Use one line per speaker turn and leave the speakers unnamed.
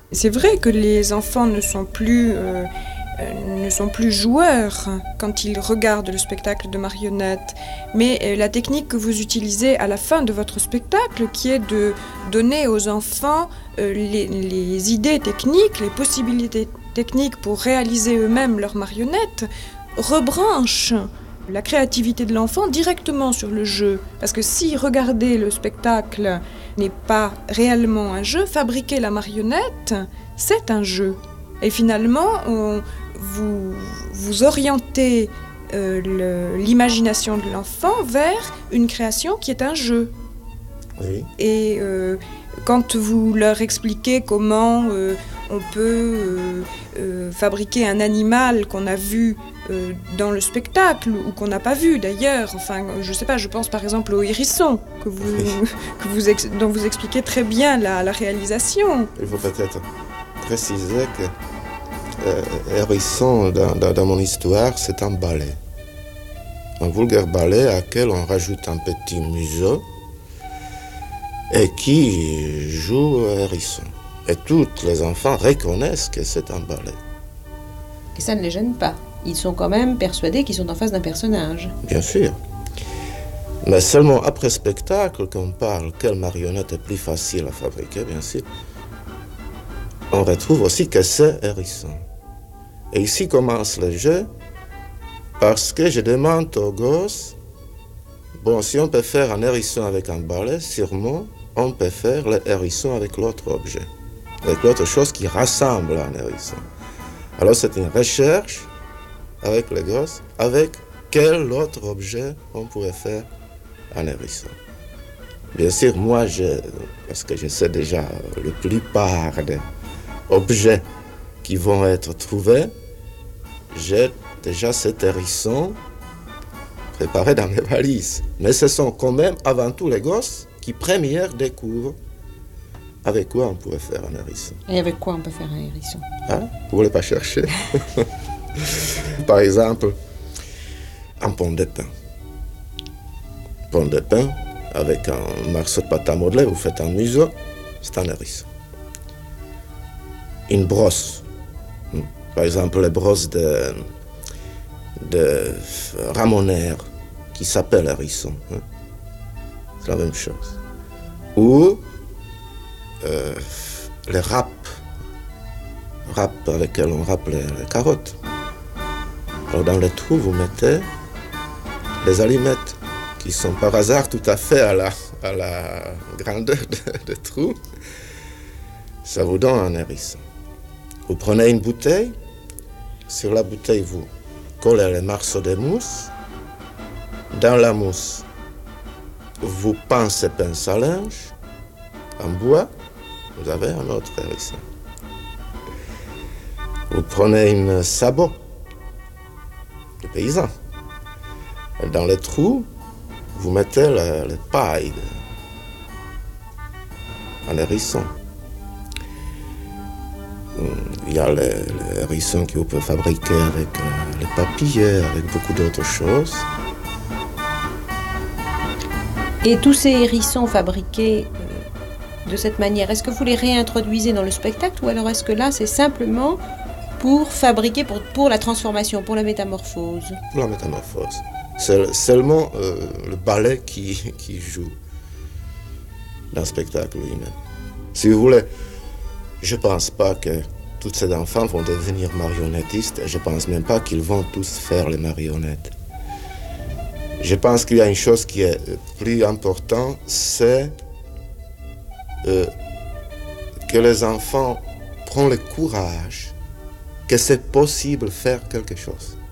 C'est vrai que les enfants ne sont plus joueurs quand ils regardent le spectacle de marionnettes. Mais la technique que vous utilisez à la fin de votre spectacle, qui est de donner aux enfants les idées techniques, les possibilités techniques pour réaliser eux-mêmes leurs marionnettes, rebranche la créativité de l'enfant directement sur le jeu. Parce que si regarder le spectacle n'est pas réellement un jeu, fabriquer la marionnette, c'est un jeu. Et finalement, vous orientez l'imagination de l'enfant vers une création qui est un jeu.
Oui.
Et quand vous leur expliquez comment on peut fabriquer un animal qu'on a vu dans le spectacle ou qu'on n'a pas vu d'ailleurs, enfin je sais pas, je pense par exemple au hérisson dont vous expliquez très bien la réalisation.
Il faut peut-être préciser que hérisson dans mon histoire, c'est un ballet. Un vulgaire ballet à laquelle on rajoute un petit museau et qui joue hérisson. Et tous les enfants reconnaissent que c'est un ballet.
Et ça ne les gêne pas. Ils sont quand même persuadés qu'ils sont en face d'un personnage.
Bien sûr. Mais seulement après spectacle qu'on parle quelle marionnette est plus facile à fabriquer, bien sûr. On retrouve aussi que c'est hérisson. Et ici commence le jeu parce que je demande aux gosses, bon, si on peut faire un hérisson avec un balai, sûrement on peut faire le hérisson avec l'autre objet, avec l'autre chose qui rassemble un hérisson. Alors c'est une recherche avec les gosses, avec quel autre objet on pourrait faire un hérisson. Bien sûr, moi, parce que je sais déjà la plupart des objets qui vont être trouvés, j'ai déjà cet hérisson préparé dans mes valises. Mais ce sont quand même avant tout les gosses qui première découvrent avec quoi on pourrait faire un hérisson.
Et avec quoi on peut faire un hérisson?
Hein? Vous ne voulez pas chercher? Par exemple, un pont de pain. Pont de pain avec un morceau de pâte à modeler, vous faites un museau, c'est un hérisson. Une brosse. Par exemple, les brosses de ramoneur qui s'appelle hérisson. C'est la même chose. Ou les râpes avec lesquels on râpe les carottes. Alors dans les trous, vous mettez les allumettes qui sont par hasard tout à fait à la grandeur de trou. Ça vous donne un hérisson. Vous prenez une bouteille, sur la bouteille vous collez les morceaux de mousse. Dans la mousse, vous pincez pince à linge en bois, vous avez un autre hérisson. Vous prenez une sabot de paysan. Dans les trous, vous mettez les pailles, un hérisson. Il y a les hérissons que vous pouvez fabriquer avec les papillers, avec beaucoup d'autres choses.
Et tous ces hérissons fabriqués de cette manière, est-ce que vous les réintroduisez dans le spectacle ou alors est-ce que là c'est simplement pour fabriquer, pour la transformation, pour la métamorphose?
Pour la métamorphose. C'est seulement le ballet qui joue dans le spectacle lui-même. Si vous voulez, je ne pense pas que tous ces enfants vont devenir marionnettistes. Je ne pense même pas qu'ils vont tous faire les marionnettes. Je pense qu'il y a une chose qui est plus importante, c'est que les enfants prennent le courage que c'est possible de faire quelque chose.